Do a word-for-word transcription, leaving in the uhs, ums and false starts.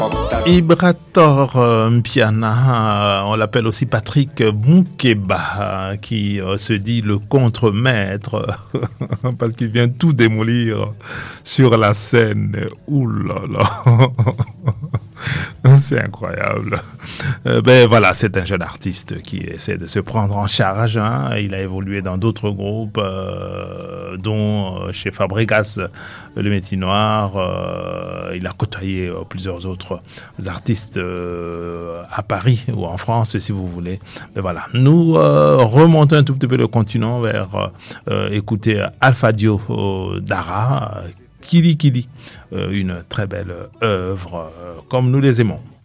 Ibrator euh, Mpiana, euh, on l'appelle aussi Patrick Moukeba, euh, qui euh, se dit le contre-maître, parce qu'il vient tout démolir sur la scène. Ouh là là. C'est incroyable. Euh, ben voilà, c'est un jeune artiste qui essaie de se prendre en charge. Hein. Il a évolué dans d'autres groupes, euh, dont euh, chez Fabregas, le Métis Noir. Euh, il a côtoyé euh, plusieurs autres artistes euh, à Paris ou en France, si vous voulez. Ben voilà, nous euh, remontons un tout petit peu le continent vers euh, écouter Alpha Dio euh, Dara. Kili Kili, euh, une très belle œuvre, euh, comme nous les aimons.